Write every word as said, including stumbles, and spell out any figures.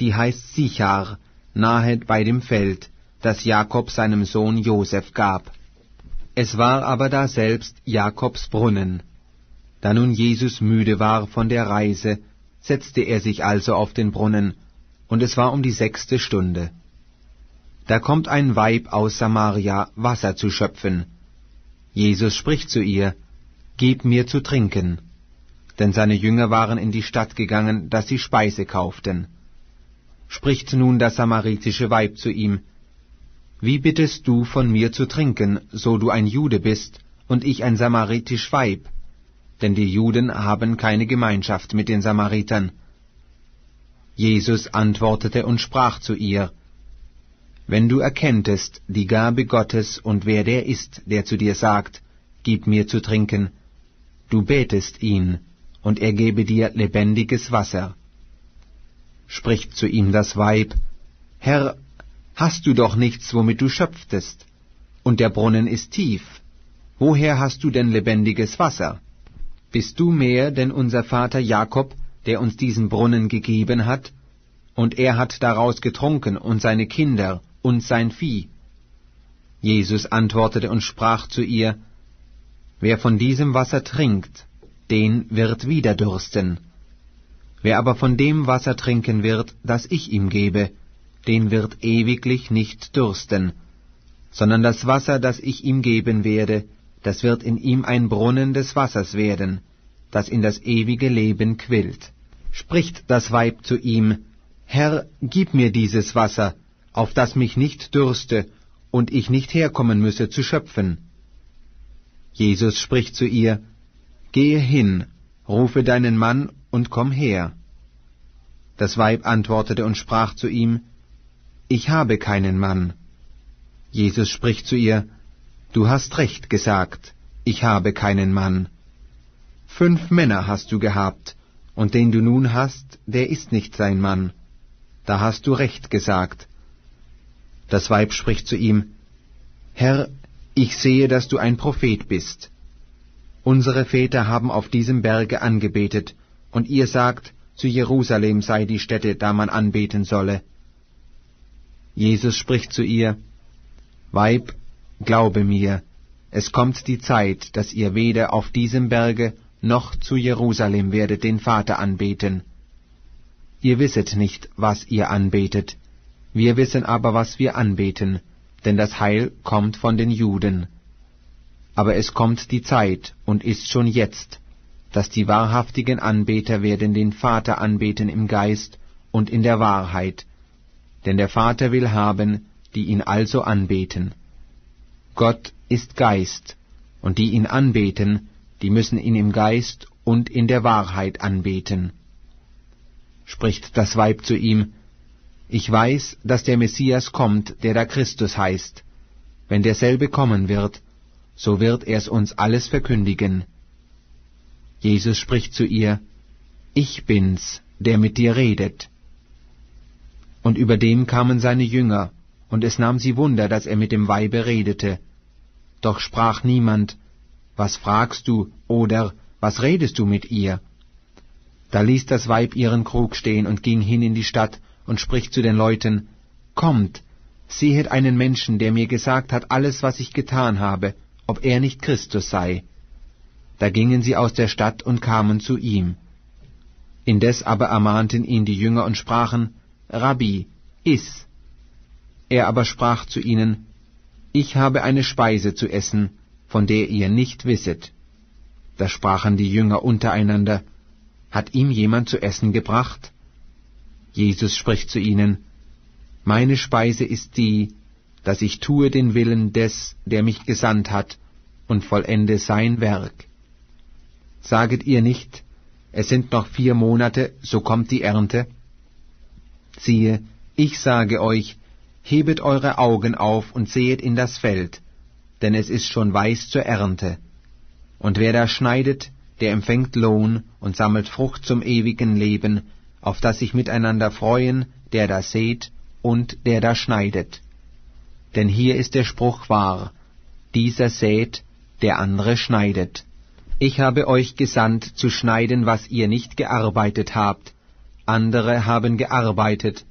die heißt Sichar, nahe bei dem Feld, das Jakob seinem Sohn Josef gab. Es war aber daselbst Jakobs Brunnen. Da nun Jesus müde war von der Reise, setzte er sich also auf den Brunnen, und es war um die sechste Stunde. Da kommt ein Weib aus Samaria, Wasser zu schöpfen. Jesus spricht zu ihr, »Gib mir zu trinken.« Denn seine Jünger waren in die Stadt gegangen, dass sie Speise kauften. Spricht nun das samaritische Weib zu ihm, »Wie bittest du von mir zu trinken, so du ein Jude bist, und ich ein samaritisch Weib?« Denn die Juden haben keine Gemeinschaft mit den Samaritern. Jesus antwortete und sprach zu ihr, »Wenn du erkenntest die Gabe Gottes und wer der ist, der zu dir sagt, »Gib mir zu trinken«, du betest ihn, und er gebe dir lebendiges Wasser.« Spricht zu ihm das Weib, »Herr, hast du doch nichts, womit du schöpftest, und der Brunnen ist tief. Woher hast du denn lebendiges Wasser? Bist du mehr denn unser Vater Jakob, der uns diesen Brunnen gegeben hat, und er hat daraus getrunken, und seine Kinder und sein Vieh?« Jesus antwortete und sprach zu ihr, »Wer von diesem Wasser trinkt, den wird wieder dürsten. Wer aber von dem Wasser trinken wird, das ich ihm gebe, den wird ewiglich nicht dürsten, sondern das Wasser, das ich ihm geben werde, das wird in ihm ein Brunnen des Wassers werden, das in das ewige Leben quillt.« Spricht das Weib zu ihm, »Herr, gib mir dieses Wasser, auf das mich nicht dürste und ich nicht herkommen müsse zu schöpfen.« Jesus spricht zu ihr, »Gehe hin, rufe deinen Mann und komm her.« Das Weib antwortete und sprach zu ihm, »Ich habe keinen Mann.« Jesus spricht zu ihr, »Du hast recht gesagt, ich habe keinen Mann. Fünf Männer hast du gehabt, und den du nun hast, der ist nicht sein Mann. Da hast du recht gesagt.« Das Weib spricht zu ihm, »Herr, ich sehe, dass du ein Prophet bist. Unsere Väter haben auf diesem Berge angebetet, und ihr sagt, zu Jerusalem sei die Stätte, da man anbeten solle.« Jesus spricht zu ihr, »Weib, glaube mir, es kommt die Zeit, dass ihr weder auf diesem Berge noch zu Jerusalem werdet den Vater anbeten. Ihr wisset nicht, was ihr anbetet, wir wissen aber, was wir anbeten, denn das Heil kommt von den Juden. Aber es kommt die Zeit, und ist schon jetzt, dass die wahrhaftigen Anbeter werden den Vater anbeten im Geist und in der Wahrheit, denn der Vater will haben, die ihn also anbeten. Gott ist Geist, und die ihn anbeten, die müssen ihn im Geist und in der Wahrheit anbeten.« Spricht das Weib zu ihm, »Ich weiß, dass der Messias kommt, der da Christus heißt. Wenn derselbe kommen wird, so wird er's uns alles verkündigen.« Jesus spricht zu ihr, »Ich bin's, der mit dir redet.« Und über dem kamen seine Jünger, und es nahm sie Wunder, dass er mit dem Weibe redete. Doch sprach niemand, »Was fragst du?« oder »Was redest du mit ihr?« Da ließ das Weib ihren Krug stehen und ging hin in die Stadt und spricht zu den Leuten, »Kommt, sehet einen Menschen, der mir gesagt hat alles, was ich getan habe, ob er nicht Christus sei.« Da gingen sie aus der Stadt und kamen zu ihm. Indes aber ermahnten ihn die Jünger und sprachen, »Rabbi, iss!« Er aber sprach zu ihnen, »Ich habe eine Speise zu essen, von der ihr nicht wisset.« Da sprachen die Jünger untereinander, »Hat ihm jemand zu essen gebracht?« Jesus spricht zu ihnen, »Meine Speise ist die, dass ich tue den Willen des, der mich gesandt hat, und vollende sein Werk. Saget ihr nicht, es sind noch vier Monate, so kommt die Ernte? Siehe, ich sage euch, hebet eure Augen auf und sehet in das Feld, denn es ist schon weiß zur Ernte. Und wer da schneidet, der empfängt Lohn und sammelt Frucht zum ewigen Leben, auf das sich miteinander freuen, der da sät und der da schneidet. Denn hier ist der Spruch wahr, dieser sät, der andere schneidet. Ich habe euch gesandt, zu schneiden, was ihr nicht gearbeitet habt, andere haben gearbeitet,